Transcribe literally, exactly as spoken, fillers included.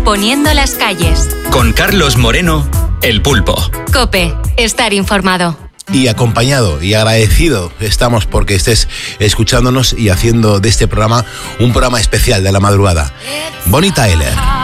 Poniendo las calles. Con Carlos Moreno, El Pulpo. COPE, estar informado. Y acompañado y agradecido estamos porque estés escuchándonos y haciendo de este programa un programa especial de la madrugada. Bonnie Tyler.